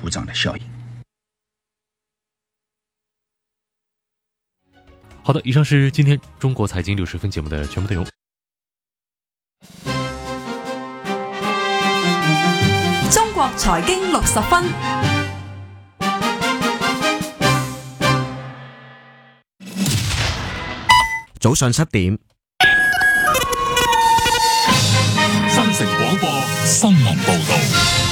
鼓掌的效应。 好的，以上是今天中国财经60分节目的全部内容。 中國財經60分， 早上7點， 新城廣播新聞報道。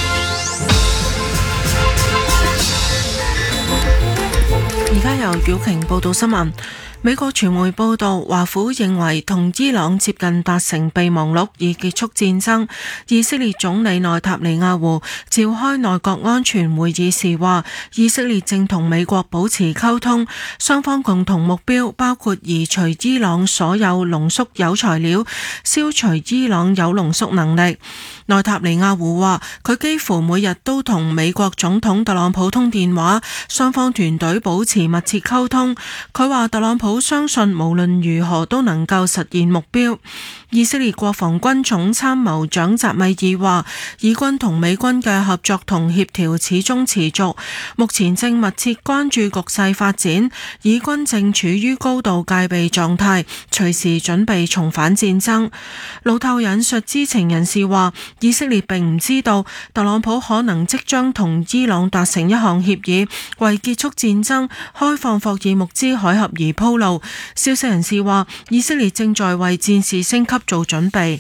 而家由曉瓊報道新聞。美國傳媒報道，華府認為同伊朗接近達成備忘錄以結束戰爭。以色列總理內塔尼亞胡召開內閣安全會議時話，以色列正同美國保持溝通，雙方共同目標包括移除伊朗所有濃縮鈾材料，消除伊朗鈾濃縮能力。內塔尼亞胡話，佢幾乎每日都同美國總統特朗普通電話，雙方團隊保持密切溝通。佢話特朗普相信無論如何都能夠實現目標。以色列國防軍總參謀長扎米爾話，以軍同美軍嘅合作同協調始終持續，目前正密切關注局勢發展，以軍正處於高度戒備狀態，隨時準備重返戰爭。路透引述知情人士話，以色列並唔知道特朗普可能即將同伊朗達成一項協議，為結束戰爭、開放霍爾木茲海峽而鋪路。消息人士話，以色列正在為戰事升級做準備。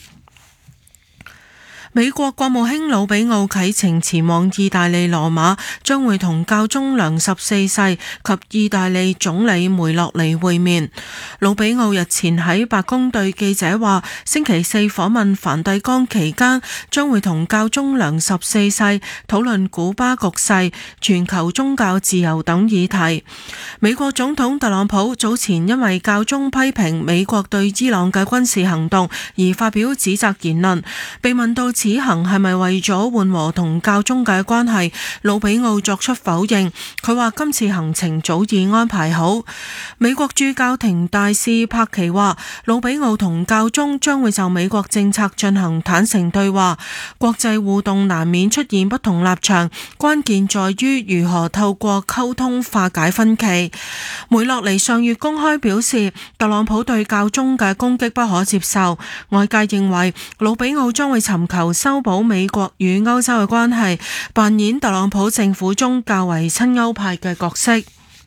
美國國務卿魯比奧啟程前往意大利羅馬，將會同教宗良14世及意大利總理梅洛尼會面。魯比奧日前喺白宮對記者話，星期四訪問梵蒂岡期間，將會同教宗良14世討論古巴局勢、全球宗教自由等議題。美國總統特朗普早前因為教宗批評美國對伊朗嘅軍事行動而發表指責言論，被問到此行係咪為咗緩和同教宗嘅關係，魯比奧作出否認。佢話今次行程早已安排好。美國駐教廷大使柏奇話，魯比奧同教宗將會就美國政策進行坦誠對話。國際互動難免出現不同立場，關鍵在於如何透過溝通化解分歧。梅洛尼上月公開表示，特朗普對教宗嘅攻擊不可接受。外界認為魯比奧將會尋求修補美國與歐洲嘅關係，扮演特朗普政府中較為親歐派嘅角色。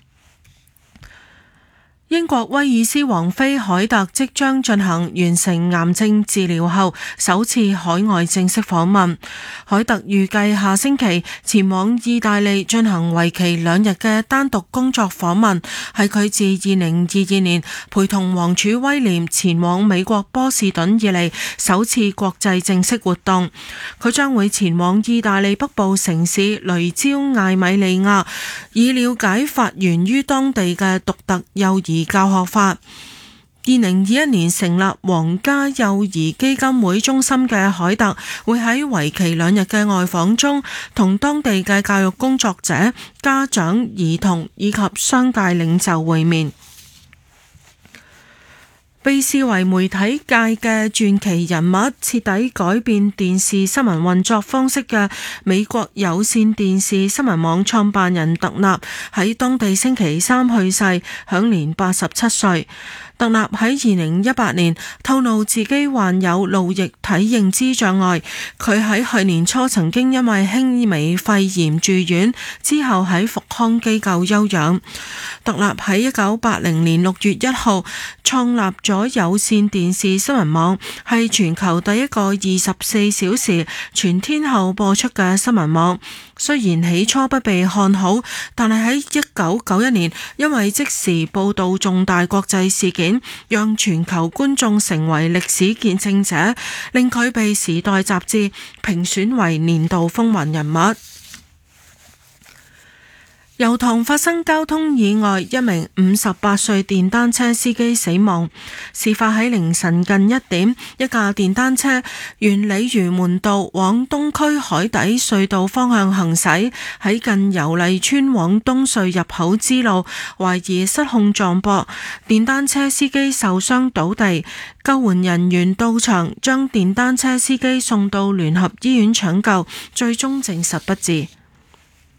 英國威爾斯王妃凱特即將進行完成癌症治療後首次海外正式訪問。凱特預計下星期前往意大利進行為期2日嘅單獨工作訪問，係佢自2022年陪同王儲威廉前往美國波士頓以嚟首次國際正式活動。佢將會前往意大利北部城市雷焦艾米利亞，以了解發源於當地嘅獨特幼兒教學法。2021年成立皇家幼兒基金會中心嘅凱特會喺為期2日嘅外訪中同當地嘅教育工作者、家長、兒童以及商界領袖會面。被視為媒體界嘅傳奇人物，徹底改變電視新聞運作方式嘅美國有線電視新聞網創辦人特納喺當地星期三去世，享年87歲。特納喺2018年透露自己患有腦液體認知障礙，佢喺去年初曾經因為輕微肺炎住院，之後喺復康機構休養。特納喺1980年6月1號創立咗有線電視新聞網，係全球第一個24小時全天候播出嘅新聞網。雖然起初不被看好，但係喺1991年因為即時報導重大國際事件，讓全球觀眾成為歷史見證者，令佢被《時代》雜誌評選為年度風雲人物。油塘發生交通意外，一名58歲電單車司機死亡。事發喺凌晨近1點，一架電單車沿鯉魚門道往東區海底隧道方向行駛，喺近油麗村往東隧入口之路，懷疑失控撞壆，電單車司機受傷倒地，救援人員到場將電單車司機送到聯合醫院搶救，最終證實不治。